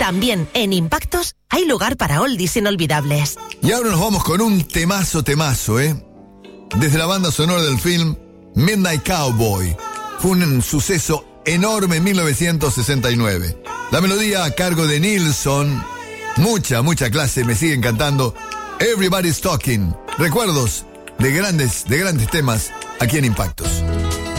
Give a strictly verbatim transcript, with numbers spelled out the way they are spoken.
También en Impactos hay lugar para oldies inolvidables. Y ahora nos vamos con un temazo, temazo, ¿eh? Desde la banda sonora del film Midnight Cowboy. Fue un suceso enorme en mil novecientos sesenta y nueve. La melodía a cargo de Nilsson. Mucha, mucha clase, me siguen cantando. Everybody's Talking. Recuerdos de grandes, de grandes temas aquí en Impactos.